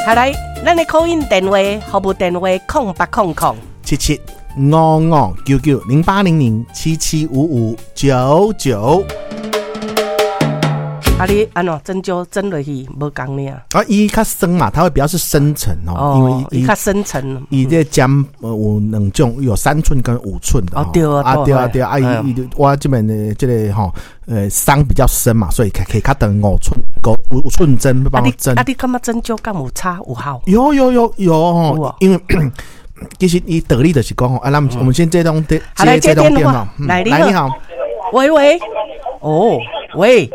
好来，咱的call in电话，服务电话0800-775599。啊，你安怎针灸针落去无共呢？ 啊，伊较深嘛，它会比较是深层哦，因为伊较深层。 伊这针有两种，有3寸跟5寸的。 哦，对啊， 对啊，对啊，我这边的这个吼，伤比较深嘛，所以可以较长5寸针帮我针。 啊，你感觉针灸敢有差有效？ 有哦，因为其实伊道理就是讲吼，啊，我们先接通电话， 来你好， 喂，喂，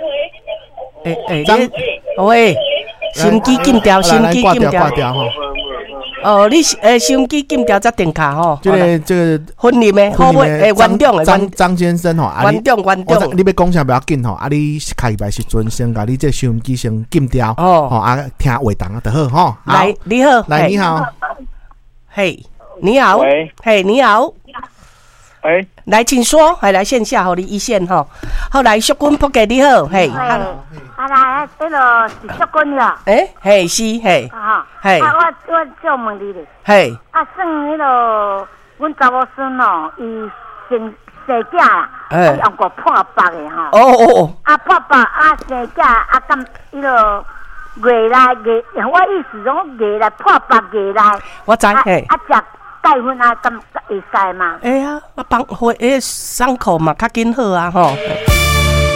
喂，收音机禁掉，收音机禁掉吼。 哦，你收音机禁掉才电卡吼。 这个婚礼的好不？园长的张先生吼， 园长， 你要讲啥不要紧吼，啊，你开牌时阵先把你这收音机先禁掉，哦，啊，听话筒啊就好吼。 来，你好， 来，你好， 嘿，你好，嘿，你好。来，请说，来线下吼，你一线吼。好，来，淑君仆给你好，嘿。 来，这个是淑君了。 嘿，是，嘿。嘿。 我想问你咧。 嘿。 算迄个，阮查某孙哦，伊生囝啦，用过破腹的吼。 哦。 破腹生囝敢迄个月来，我意思讲月来破腹月来。 我知，嘿。 食钙粉敢会使吗？ 啊，帮伤口嘛较紧好啊，吼。